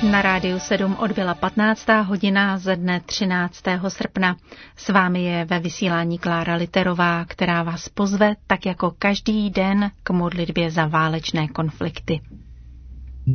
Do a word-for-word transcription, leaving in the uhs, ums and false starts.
Na rádiu sedm odbyla patnáctá hodina ze dne třináctého srpna. S vámi je ve vysílání Klára Literová, která vás pozve tak jako každý den k modlitbě za válečné konflikty.